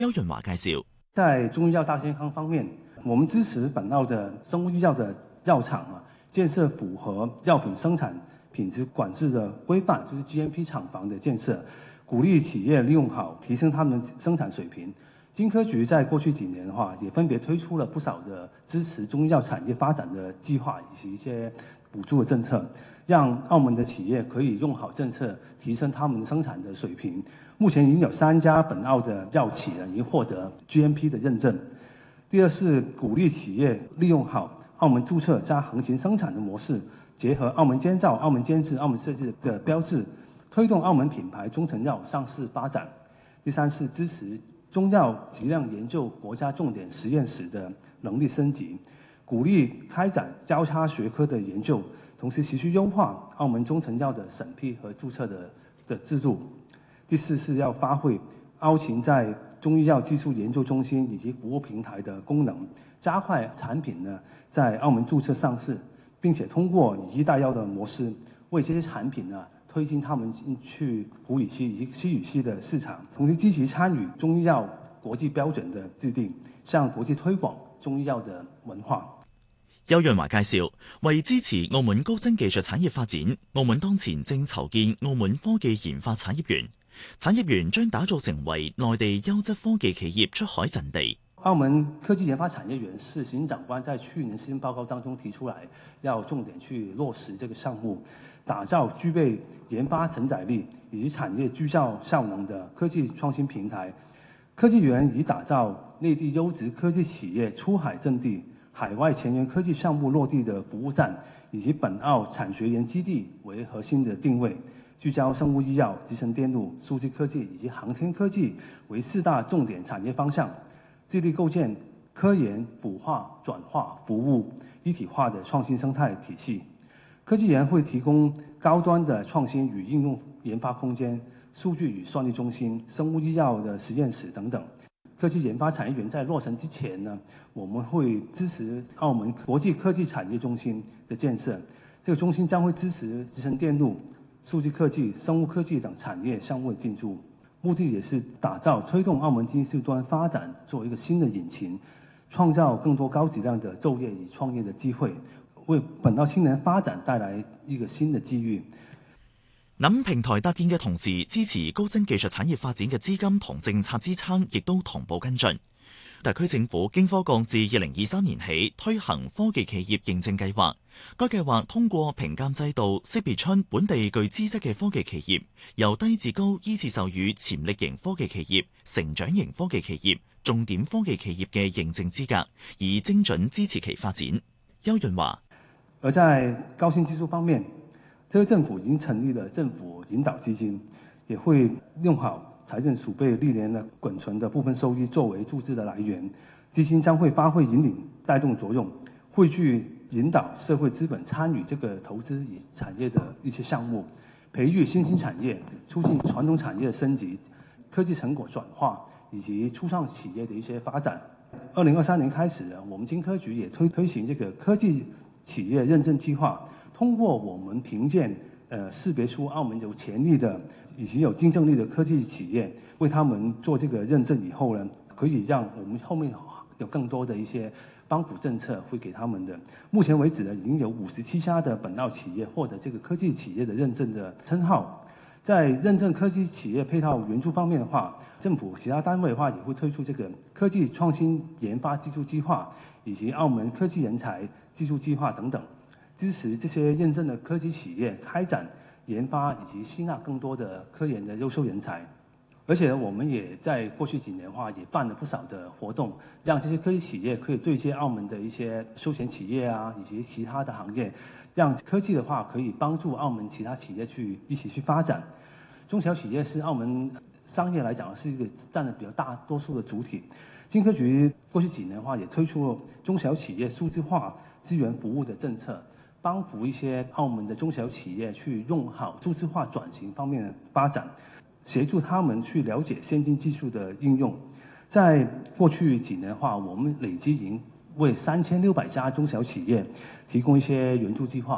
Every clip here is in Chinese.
邱潤華介紹， 在中醫藥大健康方面，我們支持本澳的生物醫藥的藥廠建設符合藥品生產品質管制的規範，就是 GMP 廠房的建設，鼓勵企業利用好，提升他們生產水平。經科局在過去幾年的話，也分別推出了不少的支持中醫藥產業發展的計劃以及一些補助的政策，讓澳門的企業可以用好政策，提升他們生產的水平。目前已經有3家本澳的藥企已經獲得 GMP 的認證。第二是鼓勵企業利用好澳門註冊加橫行生產的模式，結合澳門監造、澳門監製、澳門設計的標誌，推動澳門品牌中成藥上市發展。第三是支持中藥質量研究國家重點實驗室的能力升級，鼓勵開展交叉學科的研究，同時持續優化澳門中成藥的審批和註冊的制度。第四是要發揮澳勤在中醫藥技術研究中心以及服務平台的功能，加快產品呢在澳門註冊上市，並且通過以醫代藥的模式，為這些產品呢推進他們進去普語系以及西語系的市場，同時積極參與中醫藥國際標準的制定，向國際推廣中醫藥的文化。 邱潤華介紹，為支持澳門高新技術產業發展，澳門當前正籌建澳門科技研發產業園。產業園將打造成為內地優質科技企業出海陣地。 澳門科技研發產業園是行政長官在去年施政報告當中提出來，要重點去落實這個項目，打造具備研發承載力以及產業聚焦效能的科技創新平台。科技園以打造內地優質科技企業出海陣地、海外前沿科技項目落地的服務站，以及本澳產學研基地為核心的定位。聚焦生物醫藥、集成電路、數據科技以及航天科技為4大重點產業方向，致力構建科研、孵化、轉化、服務一體化的創新生態體系。科技園會提供高端的創新與應用研發空間、數據與算力中心、生物醫藥的實驗室等等。科技研發產業園在落成之前呢，我們會支持澳門國際科技產業中心的建設。這個中心將會支持集成電路、數據科技、生物科技等產業項目的進駐，目的也是打造推動澳門技術端發展作為一個新的引擎，創造更多高質量的就業與創業的機會，為本澳青年發展帶來一個新的機遇。 諗平台搭建嘅同時，支持高新技術產業發展嘅資金同政策支撐亦都同步跟進。特區政府經科局自2023年起推行科技企業認證計劃，該計劃通過評鑑制度識別出本地具資質嘅科技企業，由低至高依次授予潛力型科技企業、成長型科技企業、重點科技企業嘅認證資格，以精準支持其發展。邱潤華。 而在高新技術方面，特區政府已經成立了政府引導基金，也會用好財政儲備歷年的滾存的部分收益作為注資的來源，基金將會發揮引領帶動作用，匯聚引導社會資本參與這個投資與產業的一些項目，培育新興產業，促進傳統產業的升級、科技成果轉化以及初創企業的一些發展。2023年開始，我們經科局也推行這個科技企業認證計劃，通過我們評鑑，識別出澳門有潛力的以及有競爭力的科技企業，為他們做這個認證以後呢，可以讓我們後面有更多的一些幫扶政策會給他們的。目前為止呢，已經有57家的本澳企業獲得這個科技企業的認證的稱號。在認證科技企業配套援助方面的話，政府其他單位的話也會推出這個科技創新研發技術計劃，以及澳門科技人才技術計劃等等，支持這些認證的科技企業開展研發以及吸納更多的科研的優秀人才。而且我們也在過去幾年的話，也辦了不少的活動，讓這些科技企業可以對接澳門的一些休閒企業啊，以及其他的行業，讓科技的話可以幫助澳門其他企業去一起去發展。中小企業是澳門商業來講是一個佔了比較大多數的主體。經科局過去幾年的話，也推出了中小企業數字化資源服務的政策，幫扶一些澳門的中小企業去用好數字化轉型方面的發展，協助他們去了解先進技術的應用。在過去幾年的話，我們累積已經為3600家中小企業提供一些援助計劃，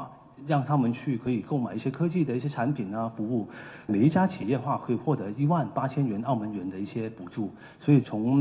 讓他們去可以購買一些科技的一些產品啊服務，每一家企業話可以獲得18000元澳門元的一些補助，所以從